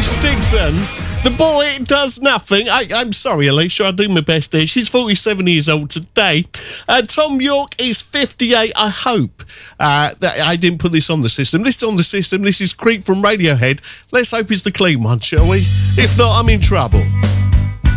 Alicia Dixon. The boy does nothing. I'm sorry, Alicia. I'll do my best here. She's 47 years old today. Tom York is 58. I hope that I didn't put this on the system. This is on the system. This is Creep from Radiohead. Let's hope it's the clean one, shall we? If not, I'm in trouble.